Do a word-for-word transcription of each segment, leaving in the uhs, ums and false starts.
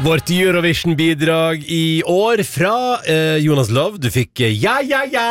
Vårt Eurovision-bidrag i år fra eh, Jonas Love. Du fikk eh, ja, ja, ja.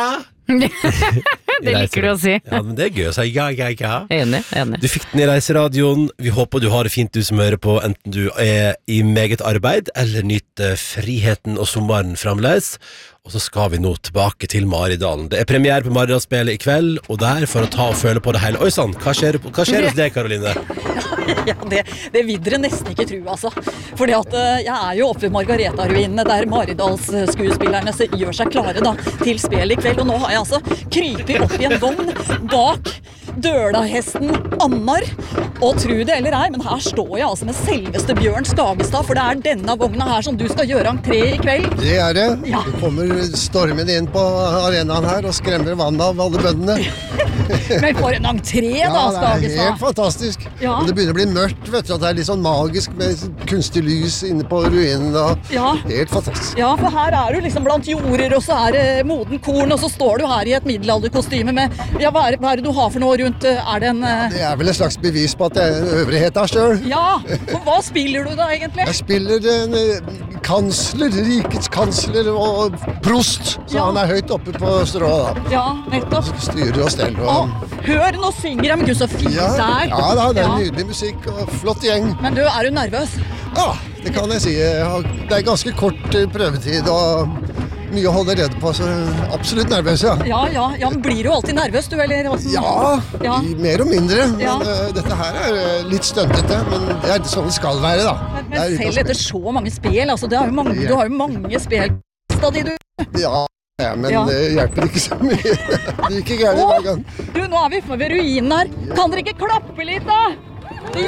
Det liker du å si. Ja, men det er gøy å si ja, ja, ja. Enig, enig. Du fikk den i Reiseradioen. Vi håper du har det fint, du som hører på, enten du er i meget arbeid eller nyter friheten og sommeren fremdeles. Og så skal vi nå tilbake til Maridalen. Det er premiere på Maridalsspillet i kveld, og der for å ta og føle på det hele. Oi sann, hva skjer, hva skjer hos deg, Karoline? Ja, det, det vil dere nesten ikke tro, altså. Fordi at uh, jeg er jo oppe ved Margareta-ruinene, der Maridals-skuespillerne gjør seg klare da, til spill i kveld. Og nå har jeg altså krypet opp i en vogn bak Dølahesten Annar. Og tro det eller ei, men her står jeg altså med selveste Bjørn Skagestad, for det er denne vogna her som du skal gjøre entré i kveld. Det er det. Ja. Du kommer stormende inn på arenaen her og skremmer vannet av alle bøndene. Men for en entré da, Ja, det er Skagestad. helt fantastisk. Ja. Og det begynner å bli mørkt, vet du, at det er litt sånn magisk med kunstig lys inne på ruinen. Og Ja. Helt fantastisk. Ja, for her er du liksom blant jorder, og så er det moden korn, og så står du her i et middelalderkostyme med, ja, hva er, hva er det du har for noe rundt, er det en... eh, Det er vel et slags bevis på at det er øvrighet av sjøl. Ja, og hva spiller du da egentlig? Jeg spiller en eh, kansler, rikets kansler og prost, så Ja. han er høyt oppe på strået da. Ja, nettopp. Styrer og steller. Å, Og, hør, nå synger de, gud så fint ja, der. ja da, det er Ja. nydelig musikk og flott gjeng. Men du, er du nervøs? Ja, det kan jeg si. Jeg har- Det er ganske kort eh, prøvetid og mye å holde redd på, så absolutt nervøs, ja. Ja, ja, ja, men blir du alltid nervøs, du, eller? hvordan? Ja, Ja. i- mer og mindre. Men Ja. eh, dette her er eh, litt støntete, men det er sånn det skal være, da. Men, Det er men litt av selv etter så mange spill, altså, det er jo mange, Ja. du har jo mange spill stadig, du. spill. Ja, ja, men Ja. det hjelper ikke så mye. Det gikk ikke gærent Å, hver gang. du, nå er vi ved ruinen her. Kan dere ikke klappe litt, da? Det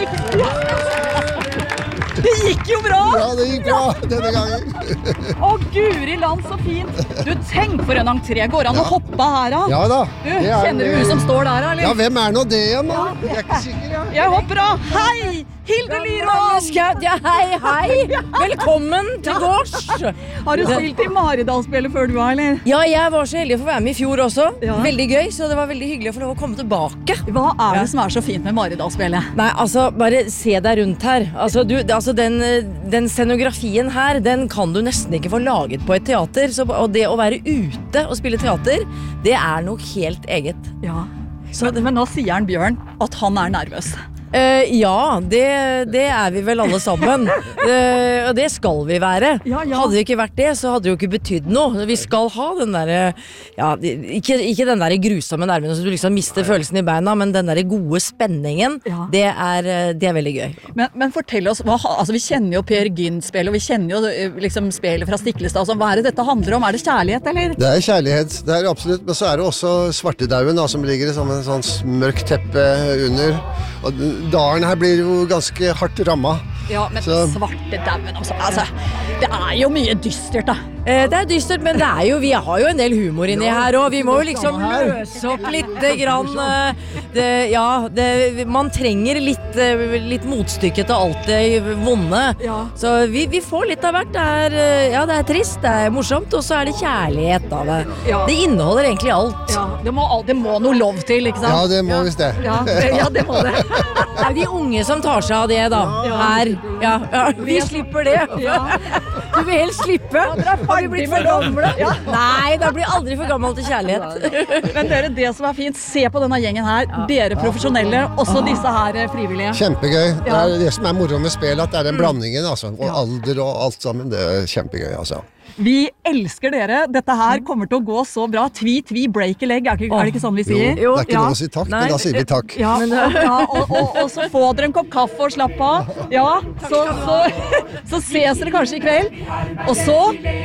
gikk, det gikk jo bra! Ja, det gikk bra denne gangen. Å, guri land, så fint. Du, tenk for en entré. Går an å hoppe her, da? Ja da. Du, det er- kjenner du hun som står der, eller? Ja, hvem er nå det igjen, da? Jeg er ikke sikker, ja. Jeg hopper av. Hei, Hilde Lyrås! Ja, hei, hei! Velkommen til gårds! Har du spilt i Maridalsspillet før du var, eller? Ja, jeg var så heldig å få være med i fjor også. Ja. Veldig gøy, så det var veldig hyggelig å få lov å komme tilbake. Hva er det som er så fint med Maridalsspillet? Nei, altså, bare se deg rundt her. Altså, du, altså den, den scenografien her, den kan du nesten ikke få laget på et teater. Så, og det å være ute og spille teater, det er noe helt eget. Ja. Så, men nå sier han Bjørn at han er nervøs. Eh, ja, det, det er vi vel alle sammen. Eh, og det skal vi være. Ja, ja. Hadde det ikke vært det, så hadde det jo ikke betydd noe. Vi skal ha den der, ja, ikke, ikke den der grusomme nerven så du liksom mister følelsen i beina, men den der gode spenningen, Ja. det, er, det er veldig gøy. Men, men fortell oss, hva, ha- altså vi kjenner jo Per Gynt-spillet, og vi kjenner jo eh, liksom spillet fra Stiklestad. Altså, hva er det dette handler om? Er det kjærlighet, eller? Det er kjærlighet, det er absolutt, men så er det også svartedauen da, som ligger som en sånn mørk teppe under. Og dalen her blir jo ganske hardt ramma. Ja, men Så- svarte dauen også. Altså, det er jo mye dystert, da. Eh, det er dystert, men det er jo, vi har jo en del humor inni her, og vi må jo liksom samme her. løse opp litt grann. eh, Det, ja, det, man trenger litt, eh, litt motstykke til alt det vonde. Ja. Så vi, vi får litt av hvert. Det er, eh, ja, det er trist, det er morsomt, og så er det kjærlighet av det. Ja. Det inneholder egentlig alt. Ja, det må, al- det må noe lov til, ikke sant? Ja, det må visst det. Ja, det, ja, det må det. Det er de unge som tar seg av det, da. Her. Ja, ja, vi slipper det. Ja. Du vil helst slippe. Har vi blitt for gamle? Ja. Nei, da blir aldri for gammel til kjærlighet. Men dere, det som er fint, se på denne gjengen her. Dere profesjonelle, også disse her eh, frivillige. Kjempegøy. Det Ja. er det som er moro med spillet, at det er den blandingen, altså. Og alder og alt sammen, det er kjempegøy, altså. Vi elsker dere. Dette her kommer til å gå så bra. Tvi, tvi, break a leg. Er, ikke, er det ikke sånn vi sier? Jo, det er ikke Ja. lov å si takk, Nei. men da sier vi takk. Ja, og, ja og, og, og så få dere en kopp kaffe og slapp av. Ja, så, så, så ses dere kanskje i kveld. Og så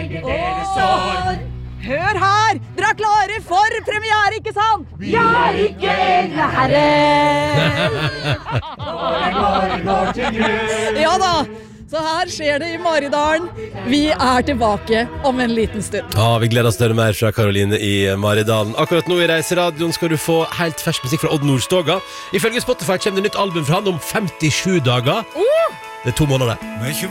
Åh, hør her! Dere er klare for premiere, ikke sant? Ja, ikke herre! Ja da. Så her skjer det i Maridalen. Vi er tilbake om en liten stund. Ja, vi gleder oss til mer fra Karoline i Maridalen. Akkurat nå i Reiseradioen skal du få helt fersk musikk fra Odd Nordstoga. Ifølge Spotify kommer det nytt album fra han om femtisju dager. Det er to måneder.